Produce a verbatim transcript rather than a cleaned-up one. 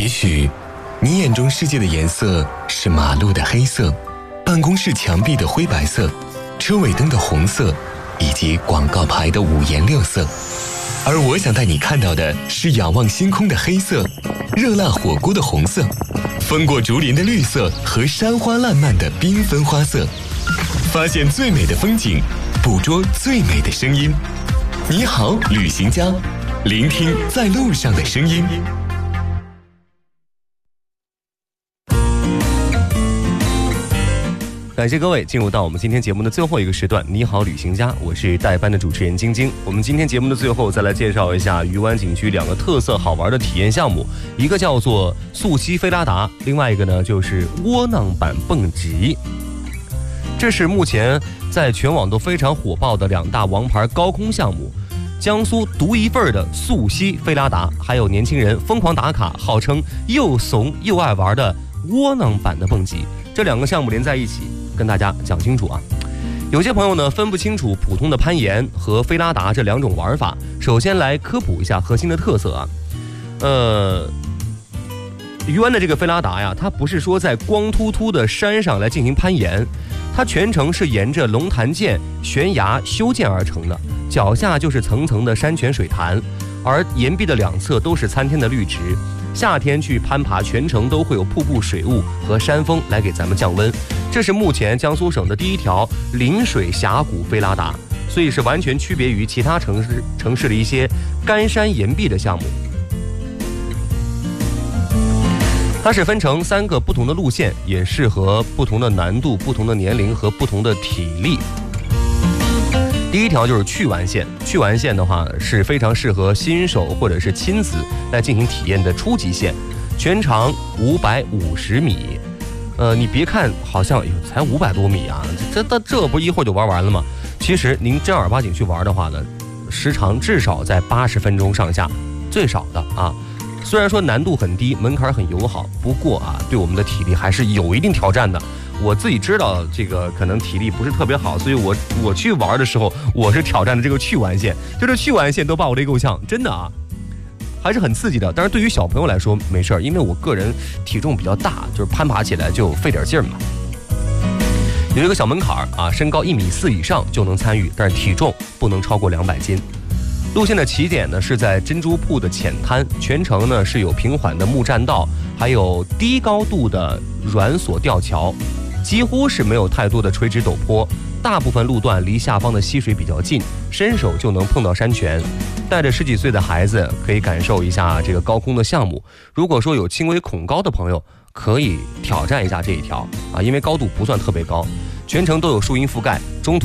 也许你眼中世界的颜色是马路的黑色，办公室墙壁的灰白色，车尾灯的红色，以及广告牌的五颜六色。而我想带你看到的是仰望星空的黑色，热辣火锅的红色，风过竹林的绿色和山花烂漫的缤纷花色。发现最美的风景，捕捉最美的声音。你好，旅行家，聆听在路上的声音。 感谢各位进入到我们今天节目的最后一个时段，你好旅行家，我是代班的主持人晶晶。我们今天节目的最后再来介绍一下鱼湾景区两个特色好玩的体验项目，一个叫做溯溪菲拉达，另外一个呢就是窝囊板蹦极。这是目前在全网都非常火爆的两大王牌高空项目，江苏独一份的溯溪菲拉达，还有年轻人疯狂打卡号称又怂又爱玩的窝囊板的蹦极。这两个项目连在一起跟大家讲清楚啊。有些朋友呢分不清楚普通的攀岩和菲拉达这两种玩法，首先来科普一下核心的特色啊。呃鱼湾的这个菲拉达呀，它不是说在光秃秃的山上来进行攀岩，它全程是沿着龙潭涧悬崖修建而成的，脚下就是层层的山泉水潭，而岩壁的两侧都是参天的绿植。夏天去攀爬，全程都会有瀑布水雾和山风来给咱们降温。这是目前江苏省的第一条临水峡谷菲拉达，所以是完全区别于其他城市城市的一些干山岩壁的项目。它是分成三个不同的路线，也适合不同的难度、不同的年龄和不同的体力。第一条就是去完线，去完线的话是非常适合新手或者是亲子来进行体验的初级线，全长五百五十米。呃，你别看好像哟才五百多米啊，这这这不一会儿就玩完了吗？其实您正儿八经去玩的话呢，时长至少在八十分钟上下，最少的啊。虽然说难度很低，门槛很友好，不过啊，对我们的体力还是有一定挑战的。我自己知道这个可能体力不是特别好，所以我我去玩的时候，我是挑战的这个去完线，就这去完线都把我累够呛，真的啊，还是很刺激的。但是对于小朋友来说没事儿，因为我个人体重比较大，就是攀爬起来就费点劲儿嘛。有一个小门槛啊，身高一米四以上就能参与，但是体重不能超过两百斤。路线的起点呢是在珍珠瀑的浅滩，全程呢是有平缓的木栈道，还有低高度的软索吊桥，几乎是没有太多的垂直陡坡，大部分路段离下方的溪水比较近，伸手就能碰到山泉。带着十几岁的孩子可以感受一下这个高空的项目。如果说有轻微恐高的朋友，可以挑战一下这一条啊，因为高度不算特别高，全程都有树荫覆盖，中途